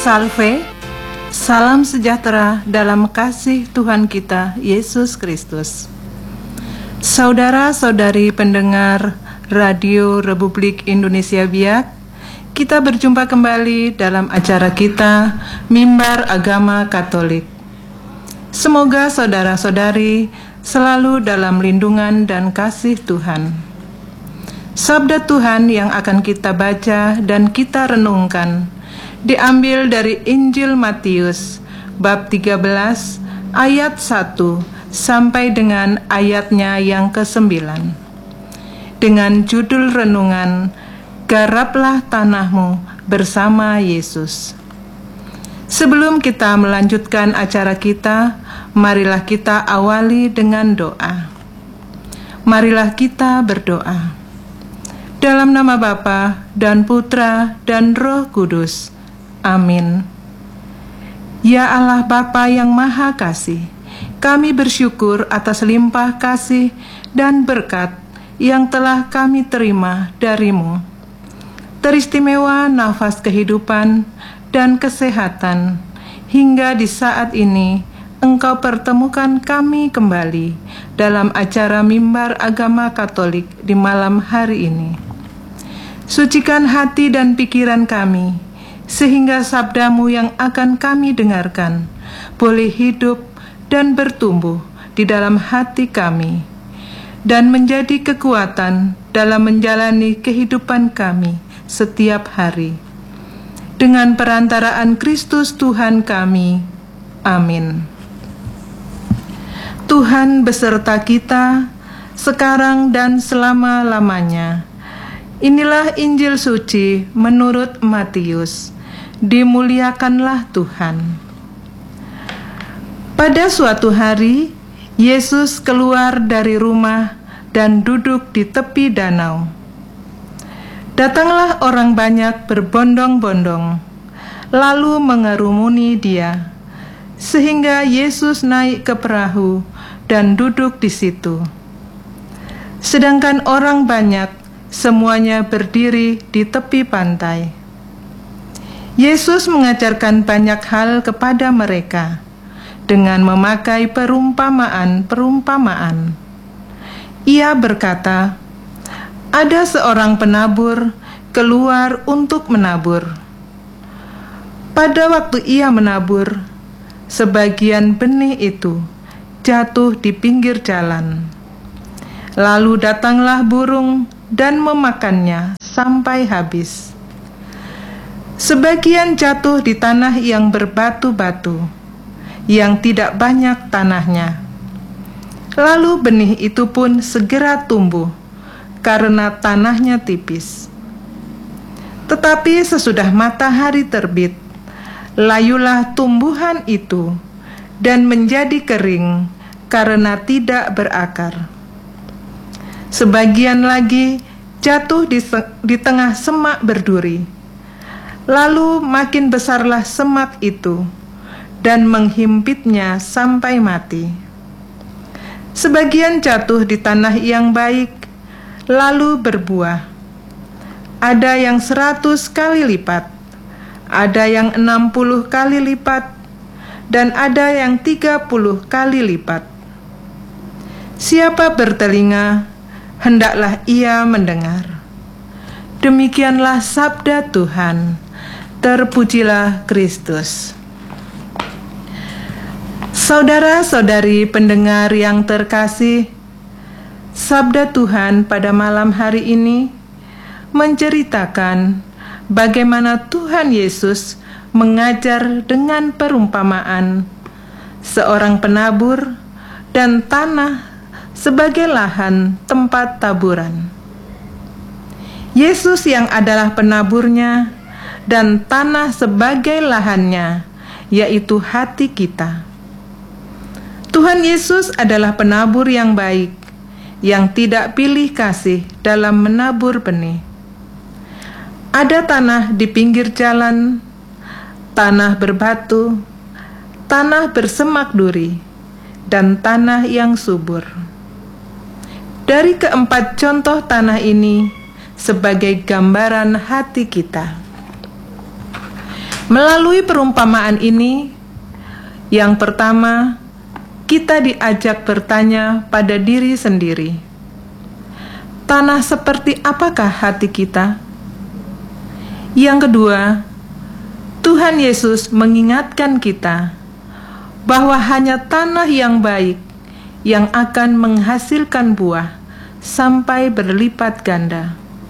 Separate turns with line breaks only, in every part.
Salve, salam sejahtera dalam kasih Tuhan kita Yesus Kristus. Saudara-saudari pendengar Radio Republik Indonesia Biak, kita berjumpa kembali dalam acara kita Mimbar Agama Katolik. Semoga saudara-saudari selalu dalam lindungan dan kasih Tuhan. Sabda Tuhan yang akan kita baca dan kita renungkan diambil dari Injil Matius bab 13 ayat 1 sampai dengan ayatnya yang ke-9 dengan judul renungan Garaplah Tanahmu bersama Yesus. Sebelum kita melanjutkan acara kita, marilah kita awali dengan doa. Marilah kita berdoa. Dalam nama Bapa dan Putra dan Roh Kudus. Amin. Ya Allah Bapa yang Maha Kasih, kami bersyukur atas limpah kasih dan berkat yang telah kami terima dari-Mu. Teristimewa nafas kehidupan dan kesehatan, hingga di saat ini Engkau pertemukan kami kembali dalam acara Mimbar Agama Katolik di malam hari ini. Sucikan hati dan pikiran kami, sehingga sabda-Mu yang akan kami dengarkan boleh hidup dan bertumbuh di dalam hati kami, dan menjadi kekuatan dalam menjalani kehidupan kami setiap hari. Dengan perantaraan Kristus Tuhan kami. Amin. Tuhan beserta kita, sekarang dan selama-lamanya. Inilah Injil suci menurut Matius. Dimuliakanlah Tuhan. Pada suatu hari, Yesus keluar dari rumah dan duduk di tepi danau. Datanglah orang banyak berbondong-bondong, lalu mengerumuni Dia, sehingga Yesus naik ke perahu dan duduk di situ. Sedangkan orang banyak semuanya berdiri di tepi pantai. Yesus mengajarkan banyak hal kepada mereka dengan memakai perumpamaan-perumpamaan. Ia berkata, ada seorang penabur keluar untuk menabur. Pada waktu ia menabur, sebagian benih itu jatuh di pinggir jalan. Lalu datanglah burung dan memakannya sampai habis. Sebagian jatuh di tanah yang berbatu-batu, yang tidak banyak tanahnya. Lalu benih itu pun segera tumbuh, karena tanahnya tipis. Tetapi sesudah matahari terbit, layulah tumbuhan itu, dan menjadi kering, karena tidak berakar. Sebagian lagi jatuh di tengah semak berduri. Lalu makin besarlah semak itu, dan menghimpitnya sampai mati. Sebagian jatuh di tanah yang baik, lalu berbuah. Ada yang 100 kali lipat, ada yang 60 kali lipat, dan ada yang 30 kali lipat. Siapa bertelinga, hendaklah ia mendengar. Demikianlah sabda Tuhan. Terpujilah Kristus. Saudara-saudari pendengar yang terkasih, sabda Tuhan pada malam hari ini menceritakan bagaimana Tuhan Yesus mengajar dengan perumpamaan seorang penabur dan tanah sebagai lahan tempat taburan. Yesus yang adalah penaburnya dan tanah sebagai lahannya, yaitu hati kita. Tuhan Yesus adalah penabur yang baik, yang tidak pilih kasih dalam menabur benih. Ada tanah di pinggir jalan, tanah berbatu, tanah bersemak duri, dan tanah yang subur. Dari keempat contoh tanah ini, sebagai gambaran hati kita. Melalui perumpamaan ini, yang pertama, kita diajak bertanya pada diri sendiri. Tanah seperti apakah hati kita? Yang kedua, Tuhan Yesus mengingatkan kita bahwa hanya tanah yang baik yang akan menghasilkan buah sampai berlipat ganda.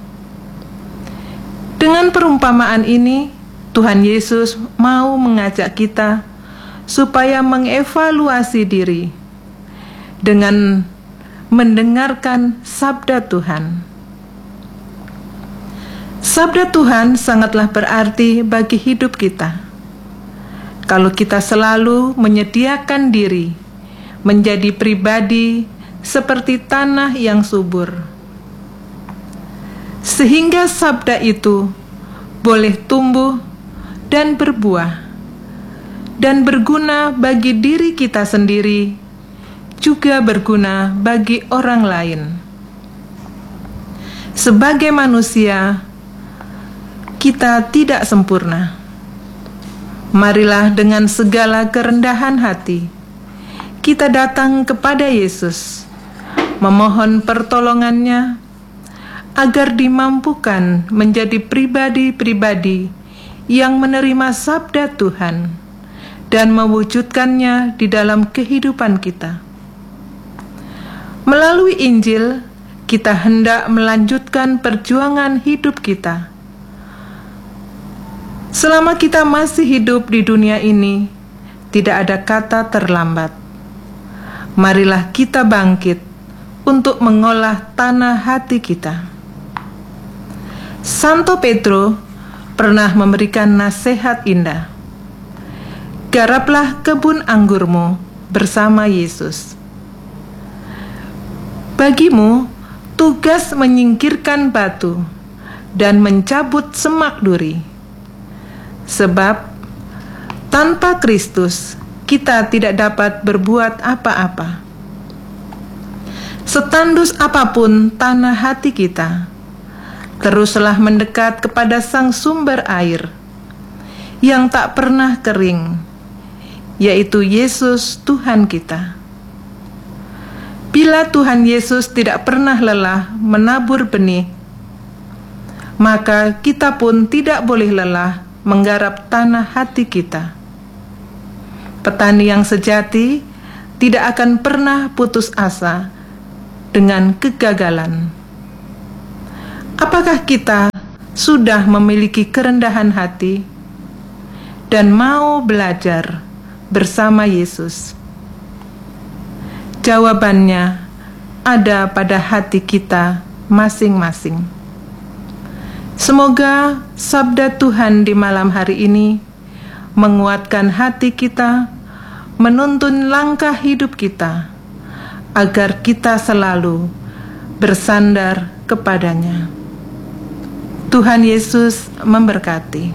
Dengan perumpamaan ini, Tuhan Yesus mau mengajak kita supaya mengevaluasi diri dengan mendengarkan sabda Tuhan. Sabda Tuhan sangatlah berarti bagi hidup kita. Kalau kita selalu menyediakan diri menjadi pribadi seperti tanah yang subur, sehingga sabda itu boleh tumbuh dan berbuah, dan berguna bagi diri kita sendiri, juga berguna bagi orang lain. Sebagai manusia, kita tidak sempurna. Marilah dengan segala kerendahan hati, kita datang kepada Yesus, memohon pertolongannya, agar dimampukan menjadi pribadi-pribadi yang menerima sabda Tuhan dan mewujudkannya di dalam kehidupan kita. Melalui Injil, kita hendak melanjutkan perjuangan hidup kita. Selama kita masih hidup di dunia ini, tidak ada kata terlambat. Marilah kita bangkit untuk mengolah tanah hati kita. Santo Pedro pernah memberikan nasihat indah. Garaplah kebun anggurmu bersama Yesus. Bagimu, tugas menyingkirkan batu dan mencabut semak duri. Sebab, tanpa Kristus, kita tidak dapat berbuat apa-apa. Setandus apapun tanah hati kita, teruslah mendekat kepada Sang Sumber air yang tak pernah kering, yaitu Yesus Tuhan kita. Bila Tuhan Yesus tidak pernah lelah menabur benih, maka kita pun tidak boleh lelah menggarap tanah hati kita. Petani yang sejati tidak akan pernah putus asa dengan kegagalan. Apakah kita sudah memiliki kerendahan hati dan mau belajar bersama Yesus? Jawabannya ada pada hati kita masing-masing. Semoga sabda Tuhan di malam hari ini menguatkan hati kita, menuntun langkah hidup kita, agar kita selalu bersandar kepadanya. Tuhan Yesus memberkati.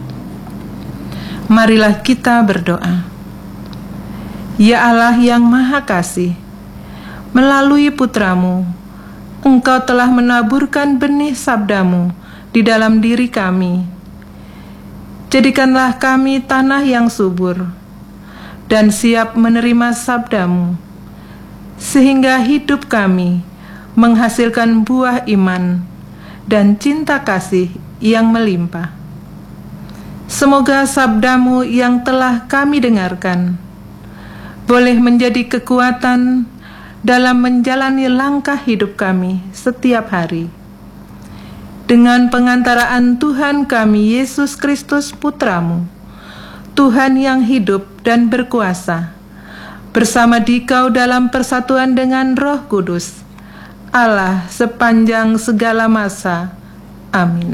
Marilah kita berdoa. Ya Allah yang Maha Kasih, melalui putramu, Engkau telah menaburkan benih sabdamu di dalam diri kami. Jadikanlah kami tanah yang subur dan siap menerima sabdamu, sehingga hidup kami menghasilkan buah iman dan cinta kasih yang melimpah. Semoga sabdamu yang telah kami dengarkan boleh menjadi kekuatan dalam menjalani langkah hidup kami setiap hari. Dengan pengantaraan Tuhan kami Yesus Kristus Putramu, Tuhan yang hidup dan berkuasa, bersama Dikau dalam persatuan dengan Roh Kudus, Allah sepanjang segala masa. Amin.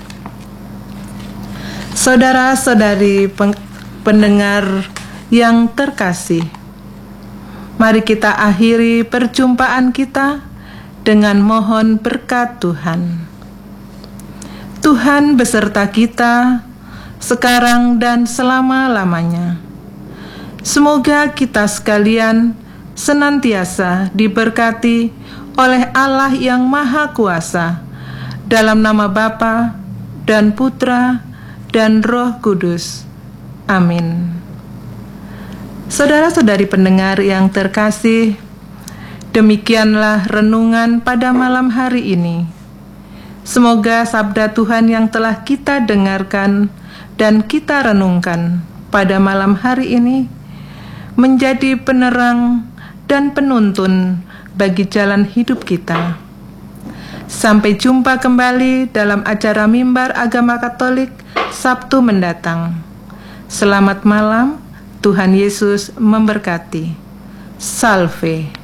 Saudara-saudari pendengar yang terkasih, mari kita akhiri perjumpaan kita dengan mohon berkat Tuhan. Tuhan beserta kita sekarang dan selama-lamanya. Semoga kita sekalian senantiasa diberkati oleh Allah yang Maha Kuasa, dalam nama Bapa dan Putra dan Roh Kudus. Amin. Saudara-saudari pendengar yang terkasih, demikianlah renungan pada malam hari ini. Semoga sabda Tuhan yang telah kita dengarkan dan kita renungkan pada malam hari ini menjadi penerang dan penuntun bagi jalan hidup kita. Sampai jumpa kembali dalam acara Mimbar Agama Katolik Sabtu mendatang. Selamat malam, Tuhan Yesus memberkati. Salve.